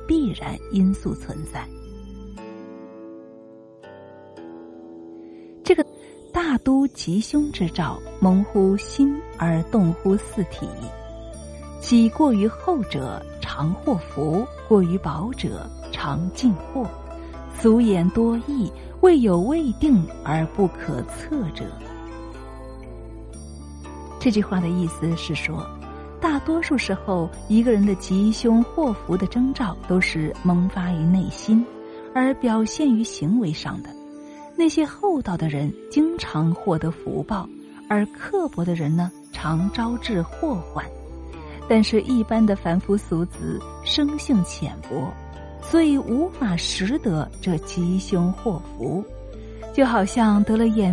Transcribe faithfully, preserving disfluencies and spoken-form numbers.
必然因素存在。这个大都吉凶之兆，蒙乎心而动乎四体。己过于厚者，常祸福；过于薄者，常尽祸。俗言多义，未有未定而不可测者。这句话的意思是说，大多数时候，一个人的吉凶祸福的征兆都是萌发于内心，而表现于行为上的。那些厚道的人经常获得福报，而刻薄的人呢，常招致祸患。但是一般的凡夫俗子生性浅薄，所以无法识得这吉凶祸福，就好像得了眼